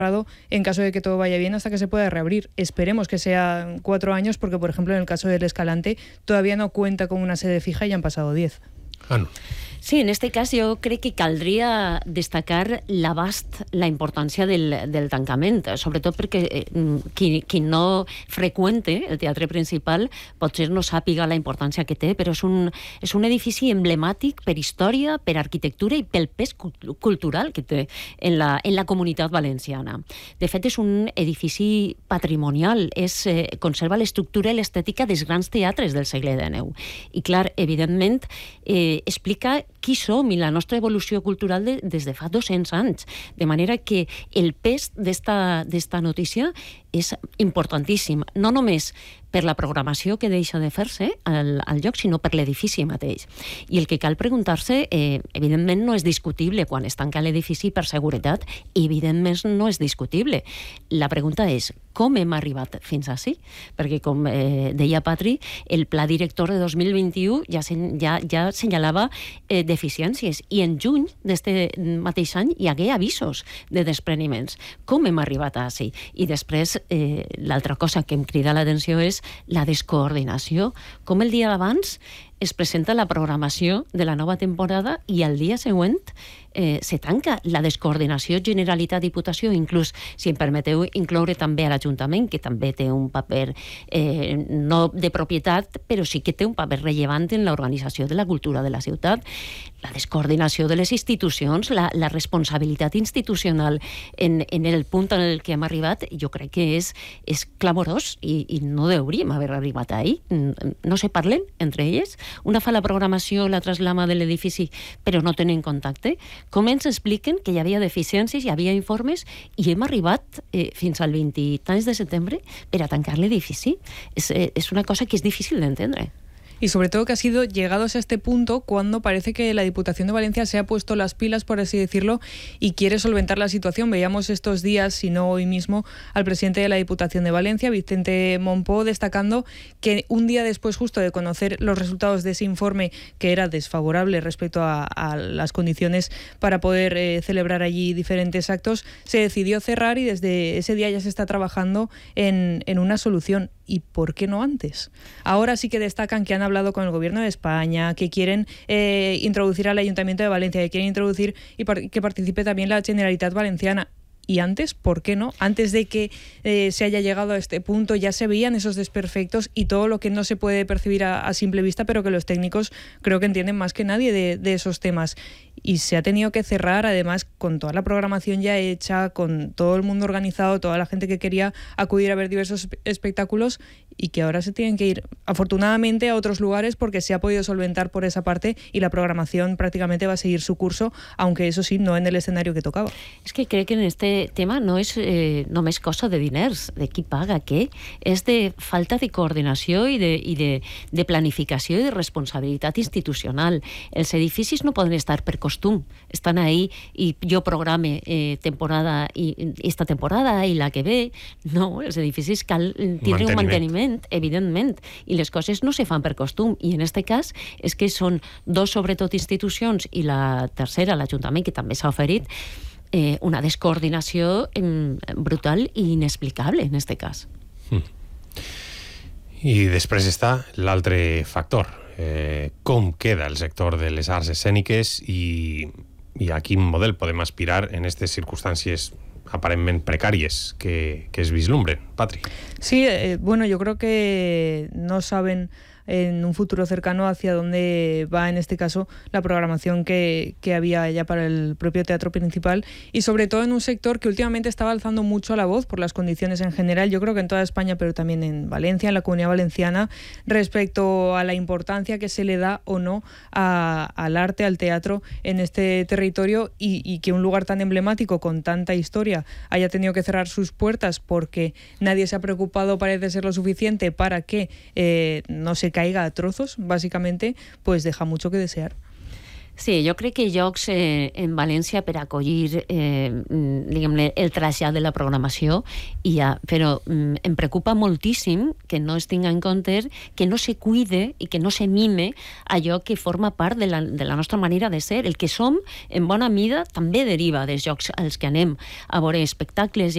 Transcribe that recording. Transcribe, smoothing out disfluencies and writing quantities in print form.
en caso de que todo vaya bien hasta que se pueda reabrir. Esperemos que sean 4 años porque, por ejemplo, en el caso del Escalante todavía no cuenta con una sede fija y han pasado 10. No. Sí, en este cas jo crec que caldria destacar l'abast, la importància del tancament, sobretot perquè qui no freqüente el teatre principal potser no sàpiga la importància que té, però és un edifici emblemàtic per història, per arquitectura i pel pes cultural que té en la comunitat valenciana. De fet, és un edifici patrimonial, conserva l'estructura i l'estètica dels grans teatres del segle XIX. I, clar, evidentment, explica qui som i la nostra evolució cultural des de fa 200 anys. De manera que el pes d'esta notícia és importantíssim, no només per la programació que deixa de fer-se al lloc, sinó per l'edifici mateix. I el que cal preguntar-se, evidentment no és discutible quan es tanca l'edifici per seguretat, evidentment no és discutible. La pregunta és, com hem arribat fins ací? Perquè, com deia Patri, el pla director de 2021 ja assenyalava deficiències i en juny d'este mateix any hi hagué avisos de despreniments. Com hem arribat ací? I després, l'altra cosa que em crida l'atenció és la descoordinació. Com el dia d'abans es presenta la programació de la nova temporada i al dia següent se tanca. La descoordinació Generalitat-Diputació, inclús, si em permeteu, incloure també a l'Ajuntament, que també té un paper no de propietat, però sí que té un paper rellevant en l'organització de la cultura de la ciutat. La descoordinació de les institucions, la responsabilitat institucional en el punt en el que hem arribat, jo crec que és clamorós i no hauríem haver arribat ahí. No se parlen entre elles. Una fa la programació, la traslama de l'edifici, però no tenen contacte. Com ens expliquen que hi havia deficiències, hi havia informes i hem arribat fins al 20 anys de setembre per a tancar l'edifici? És una cosa que és difícil d'entendre. Y sobre todo que ha sido llegados a este punto cuando parece que la Diputación de Valencia se ha puesto las pilas, por así decirlo, y quiere solventar la situación. Veíamos estos días, si no hoy mismo, al presidente de la Diputación de Valencia, Vicente Mompó, destacando que un día después justo de conocer los resultados de ese informe, que era desfavorable respecto a las condiciones para poder celebrar allí diferentes actos, se decidió cerrar y desde ese día ya se está trabajando en una solución. ¿Y por qué no antes? Ahora sí que destacan que han hablado con el Gobierno de España, que quieren introducir al Ayuntamiento de Valencia, que quieren introducir y que participe también la Generalitat Valenciana. Y antes, ¿por qué no? Antes de que se haya llegado a este punto ya se veían esos desperfectos y todo lo que no se puede percibir a simple vista, pero que los técnicos creo que entienden más que nadie de esos temas. Y se ha tenido que cerrar, además, con toda la programación ya hecha, con todo el mundo organizado, toda la gente que quería acudir a ver diversos espectáculos y que ahora se tienen que ir, afortunadamente, a otros lugares porque se ha podido solventar por esa parte y la programación prácticamente va a seguir su curso, aunque eso sí, no en el escenario que tocaba. És que crec que en este tema no és només cosa de diners, de qui paga què, és de falta de coordinació i de planificació i de responsabilitat institucional. Els edificis no poden estar per costum, estan ahí i jo programe esta temporada i la que ve. No, els edificis cal tindre un manteniment, evidentment, i les coses no se fan per costum, i en este cas és que són dos, sobretot, institucions i la tercera, l'Ajuntament, que també s'ha oferit, una descoordinació brutal i inexplicable en este cas. I després està l'altre factor, com queda el sector de les arts escèniques i a quin model podem aspirar en aquestes circumstàncies aparentment precàries que es vislumbren. Patri. Sí, bueno, yo creo que no saben en un futuro cercano hacia dónde va, en este caso, la programación que había ya para el propio teatro principal y sobre todo en un sector que últimamente estaba alzando mucho la voz por las condiciones en general, yo creo que en toda España, pero también en Valencia, en la Comunidad Valenciana, respecto a la importancia que se le da o no al arte, al teatro en este territorio y que un lugar tan emblemático con tanta historia haya tenido que cerrar sus puertas porque nadie se ha preocupado, parece ser, lo suficiente para que no se caiga a trozos, básicamente, pues deja mucho que desear. Sí, jo crec que llocs en València per acollir diguem-ne, el trasllat de la programació hi ha, però em preocupa moltíssim que no es tinga en compte que no se cuide i que no se mime allò que forma part de la nostra manera de ser. El que som, en bona mida, també deriva dels llocs als que anem a veure espectacles